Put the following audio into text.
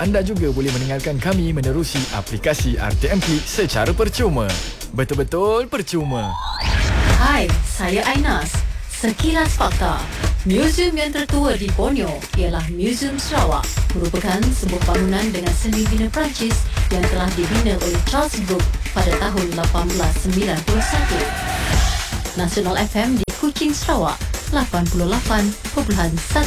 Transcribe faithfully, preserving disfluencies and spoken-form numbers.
Anda juga boleh mendengarkan kami menerusi aplikasi R T M P secara percuma. Betul-betul percuma. Hai, saya Ainas. Sekilas fakta. Museum yang tertua di Borneo ialah Museum Sarawak, merupakan sebuah bangunan dengan seni bina Perancis yang telah dibina oleh Charles Brooke pada tahun lapan belas sembilan puluh satu. Nasional F M di Kuching, Sarawak, lapan puluh lapan perpuluhan satu.